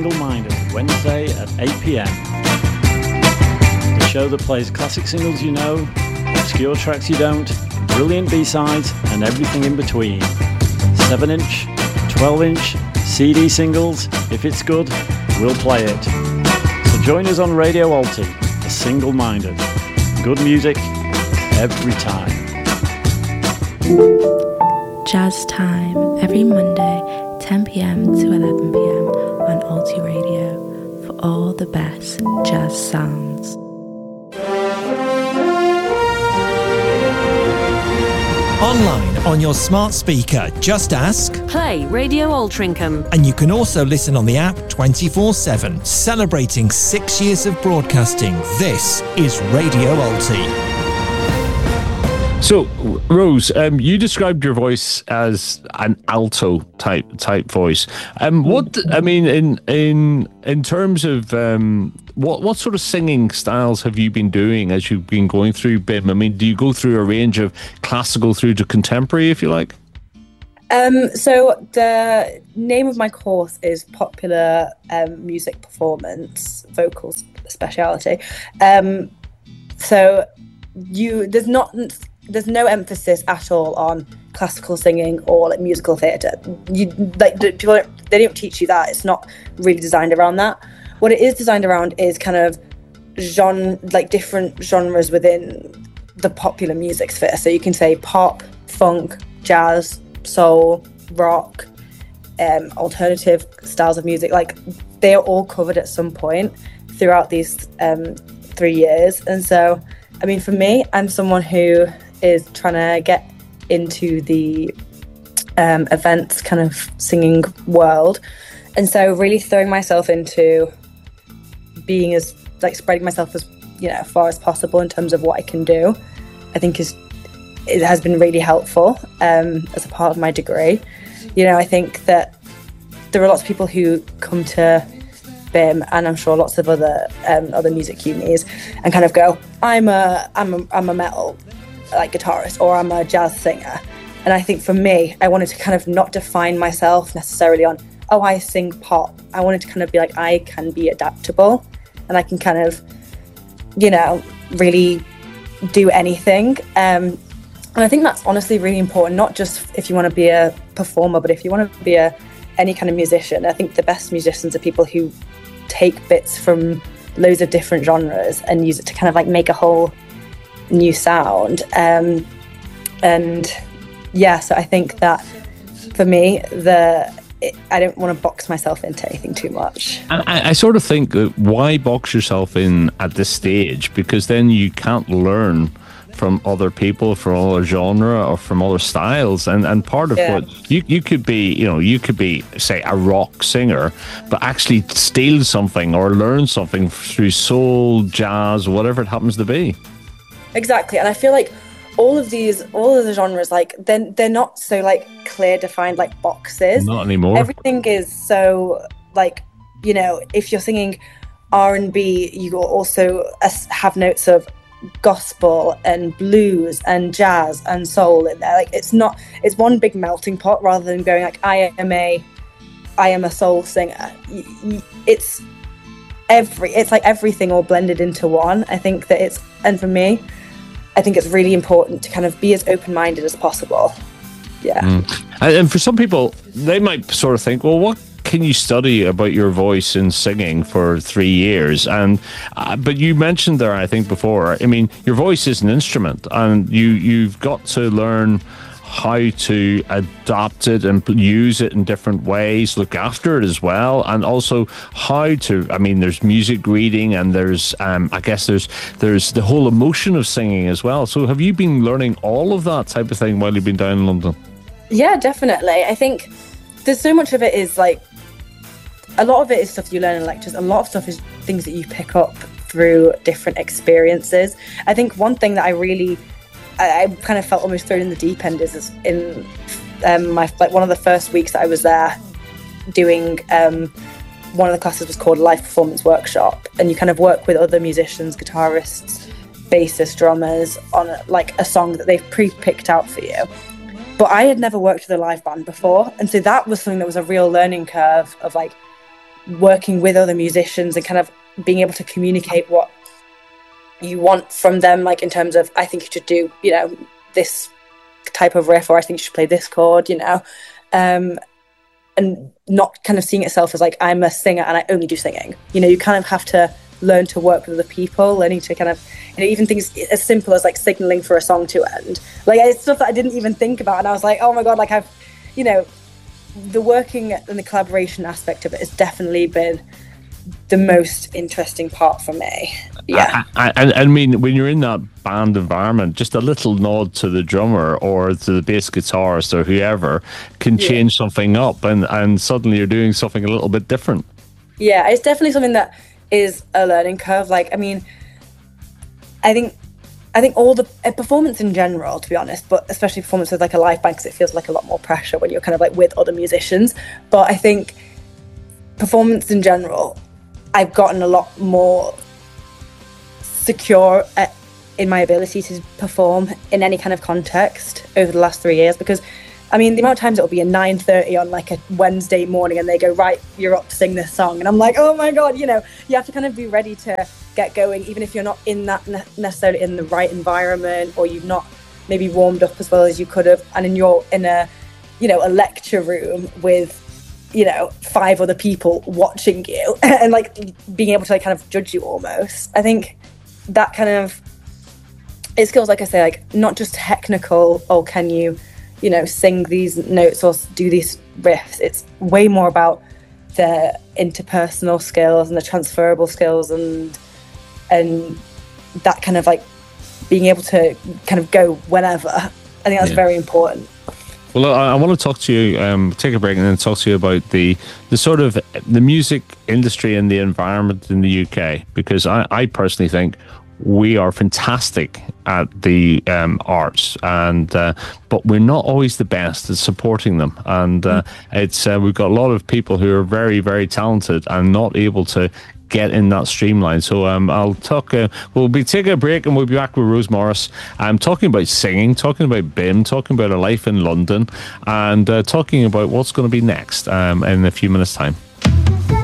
Single-Minded, Wednesday at 8 p.m. The show that plays classic singles you know, obscure tracks you don't, brilliant B-sides, and everything in between. 7-inch, 12-inch, CD singles. If it's good, we'll play it. So join us on Radio Alti, the Single-Minded. Good music, every time. Jazz Time, every Monday, 10 p.m. to 11 p.m. on Alti Radio for all the best jazz sounds. Online on your smart speaker, just ask. Play Radio Altrincham. And you can also listen on the app 24/7, celebrating 6 years of broadcasting. This is Radio Alti. So, Rose, you described your voice as an alto type voice. What I mean in terms of what sort of singing styles have you been doing as you've been going through BIMM? I mean, do you go through a range of classical through to contemporary, if you like? So the name of my course is Popular Music Performance Vocals Speciality. So there's no emphasis at all on classical singing or like musical theatre. People they don't teach you that. It's not really designed around that. What it is designed around is kind of different genres within the popular music sphere. So you can say pop, funk, jazz, soul, rock, alternative styles of music. Like they are all covered at some point throughout these 3 years. And so, I mean, for me, I'm someone who is trying to get into the events kind of singing world. And so really throwing myself into being as spreading myself as far as possible in terms of what I can do, I think it has been really helpful as a part of my degree. I think that there are lots of people who come to BIMM, and I'm sure lots of other music unis, and kind of go, I'm a metal guitarist, or I'm a jazz singer. And I think for me, I wanted to kind of not define myself necessarily on, I sing pop. I wanted to kind of be like, I can be adaptable, and I can kind of, really do anything. And I think that's honestly really important, not just if you want to be a performer, but if you want to be any kind of musician. I think the best musicians are people who take bits from loads of different genres and use it to kind of make a whole new sound. So I think that for me, I don't want to box myself into anything too much. And I sort of think, why box yourself in at this stage? Because then you can't learn from other people, from other genre or from other styles, and part of what you could be, you could be, say, a rock singer, but actually steal something or learn something through soul, jazz, whatever it happens to be. Exactly. And I feel like all of the genres, they're not so clear defined boxes. Not anymore. Everything is so if you're singing R&B, you also have notes of gospel and blues and jazz and soul in there. It's one big melting pot rather than going I am a soul singer. It's everything all blended into one. I think that and for me, I think it's really important to kind of be as open-minded as possible. Yeah. And for some people, they might sort of think, well, what can you study about your voice in singing for 3 years? And but you mentioned there, I think before, I mean, your voice is an instrument, and you've got to learn how to adapt it and use it in different ways, look after it as well, and also how to, I mean, there's music reading, and there's I guess there's the whole emotion of singing as well. So have you been learning all of that type of thing while you've been down in London? Yeah, definitely. I think there's so much of it is a lot of it is stuff you learn in lectures. A lot of stuff is things that you pick up through different experiences. I think one thing that I kind of felt almost thrown in the deep end is in my one of the first weeks that I was there doing one of the classes was called Live Performance Workshop, and you kind of work with other musicians, guitarists, bassists, drummers on a song that they've pre-picked out for you. But I had never worked with a live band before, and so that was something that was a real learning curve of working with other musicians and kind of being able to communicate what you want from them, like in terms of, I think you should do, you know, this type of riff, or I think you should play this chord, you know, and not kind of seeing itself as like, I'm a singer and I only do singing. You know, you kind of have to learn to work with other people, learning to kind of, you know, even things as simple as like signaling for a song to end. Like, it's stuff that I didn't even think about, and I was like, oh my God, like I've, you know, the working and the collaboration aspect of it has definitely been the most interesting part for me. Yeah. I mean, when you're in that band environment, just a little nod to the drummer or to the bass guitarist or whoever can change something up, and suddenly you're doing something a little bit different. Yeah, it's definitely something that is a learning curve. Like, I mean, I think all the performance in general, to be honest, but especially performance with like a live band, because it feels like a lot more pressure when you're kind of like with other musicians. But I think performance in general, I've gotten a lot more secure in my ability to perform in any kind of context over the last 3 years, because I mean, the amount of times it'll be a 9:30 on like a Wednesday morning and they go, right, you're up to sing this song. And I'm like, oh my God, you know, you have to kind of be ready to get going, even if you're not in that necessarily in the right environment, or you've not maybe warmed up as well as you could have. And you're in a, you know, a lecture room with, you know, 5 other people watching you and like being able to like kind of judge you almost. I think that kind of, it skills, like I say, like not just technical, oh, can you know, sing these notes or do these riffs. It's way more about the interpersonal skills and the transferable skills and that kind of like being able to kind of go whenever. I think that's very important. Well, I want to talk to you, take a break and then talk to you about the sort of the music industry and the environment in the UK, because I personally think we are fantastic at the arts, and but we're not always the best at supporting them. And it's we've got a lot of people who are very, very talented and not able to get in that streamline. So I'll talk. We'll be taking a break, and we'll be back with Rose Morris. I'm talking about singing, talking about BIMM, talking about her life in London, and talking about what's going to be next in a few minutes' time.